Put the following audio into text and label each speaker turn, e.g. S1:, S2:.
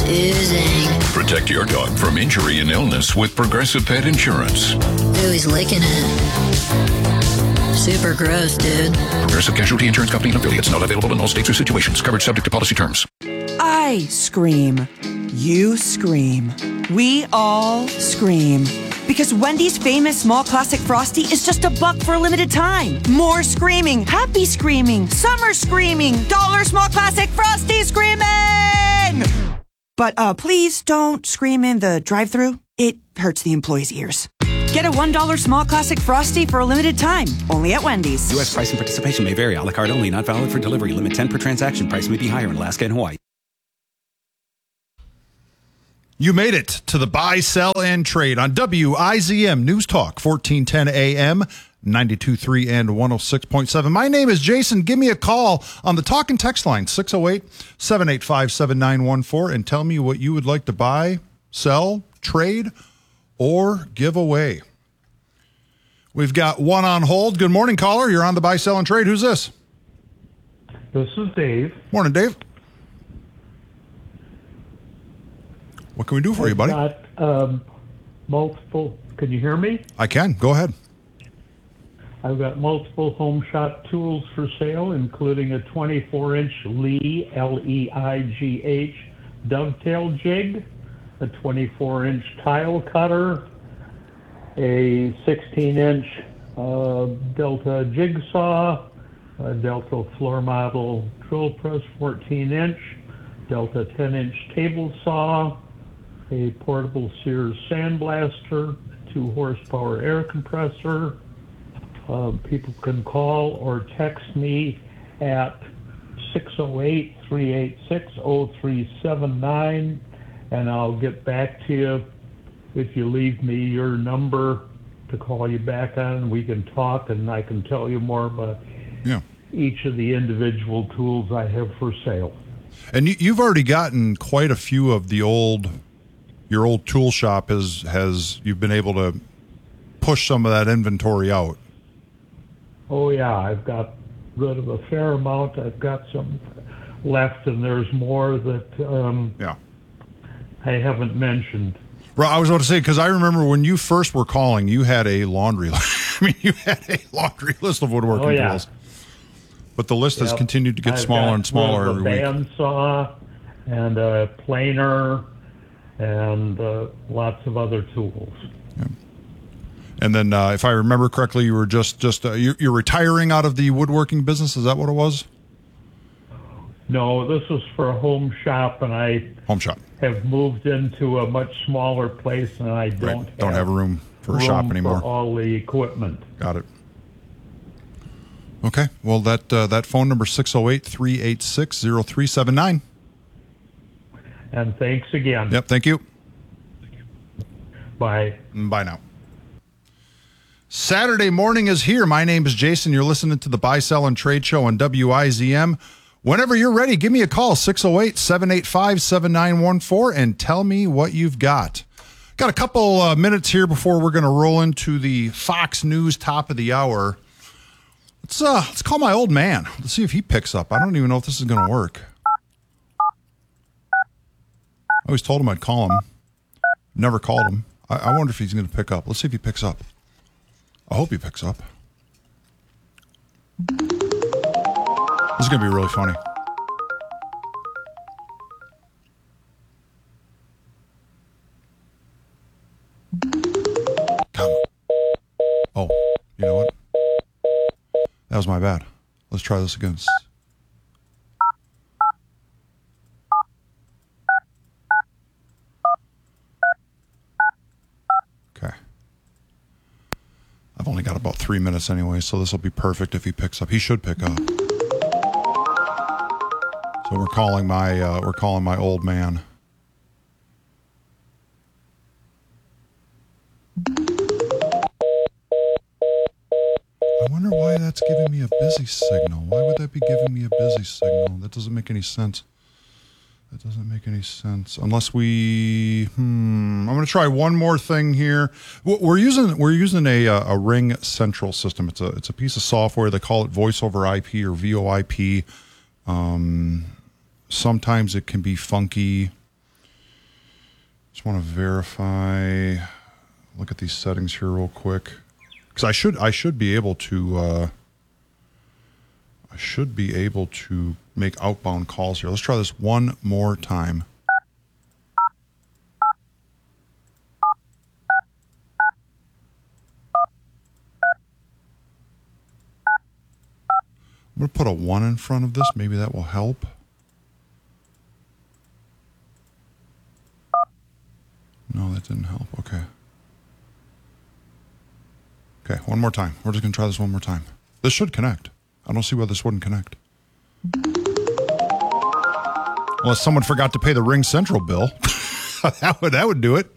S1: Oozing.
S2: Protect your dog from injury and illness with Progressive Pet Insurance.
S1: Ooh, he's licking it. Super gross, dude.
S2: Progressive Casualty Insurance Company and affiliates. Not available in all states or situations. Coverage subject to policy terms.
S3: I scream. You scream. We all scream. Because Wendy's famous small classic Frosty is just $1 for a limited time. More screaming, happy screaming, summer screaming, dollar small classic Frosty screaming! But please don't scream in the drive-thru. It hurts the employees' ears. Get a $1 small classic Frosty for a limited time, only at Wendy's.
S4: U.S. price and participation may vary. A la carte only, not valid for delivery. Limit 10 per transaction. Price may be higher in Alaska and Hawaii.
S5: You made it to the buy, sell, and trade on WIZM News Talk, 1410 AM, 92.3 and 106.7. My name is Jason. Give me a call on the talk and text line, 608-785-7914, and tell me what you would like to buy, sell, trade, or give away. We've got one on hold. Good morning, caller. You're on the buy, sell, and trade. Who's this?
S6: This is Dave.
S5: Morning, Dave. What can we do for you, buddy?
S6: I've got multiple. Can you hear me?
S5: I can. Go ahead.
S6: I've got multiple home shop tools for sale, including a 24-inch Lee, Leigh, dovetail jig, a 24-inch tile cutter, a 16-inch Delta jigsaw, a Delta floor model drill press 14-inch, Delta 10-inch table saw, a portable Sears sandblaster, 2-horsepower air compressor. People can call or text me at 608-386-0379, and I'll get back to you if you leave me your number to call you back on, and we can talk, and I can tell you more about each of the individual tools I have for sale.
S5: And you've already gotten quite a few of the your old tool shop has you've been able to push some of that inventory out.
S6: Oh yeah, I've got rid of a fair amount. I've got some left, and there's more that I haven't mentioned.
S5: Well, I was about to say, because I remember when you first were calling, you had a laundry you had a laundry list of woodworking tools. But the list has continued to get smaller and smaller every week.
S6: A bandsaw and a planer and lots of other tools.
S5: Yeah. And then, if I remember correctly, you were you're retiring out of the woodworking business. Is that what it was?
S6: No, this was for a home shop, and I have moved into a much smaller place, and I don't
S5: have room for a shop anymore.
S6: For all the equipment.
S5: Got it. Okay. Well, that phone number 608-386-0379.
S6: And thanks again.
S5: Yep. Thank you.
S6: Bye.
S5: Bye now. Saturday morning is here. My name is Jason. You're listening to the Buy, Sell, and Trade Show on WIZM. Whenever you're ready, give me a call, 608-785-7914, and tell me what you've got. Got a couple minutes here before we're going to roll into the Fox News top of the hour. Let's call my old man. Let's see if he picks up. I don't even know if this is going to work. I always told him I'd call him. Never called him. I wonder if he's going to pick up. Let's see if he picks up. I hope he picks up. This is going to be really funny. Come. Oh, you know what? That was my bad. Let's try this again. Okay. I've only got about 3 minutes anyway, so this will be perfect if he picks up. He should pick up. So we're calling my old man. I wonder why that's giving me a busy signal. Why would that be giving me a busy signal? That doesn't make any sense. That doesn't make any sense. Unless I'm going to try one more thing here. We're using a Ring Central system. It's a piece of software. They call it Voice over IP or VoIP. Sometimes it can be funky. Just want to verify. Look at these settings here real quick, because I should be able to. I should be able to make outbound calls here. Let's try this one more time. I'm going to put a 1 in front of this. Maybe that will help. No, that didn't help. Okay. Okay, one more time. We're just going to try this one more time. This should connect. I don't see why this wouldn't connect. Unless someone forgot to pay the Ring Central bill. that would do it.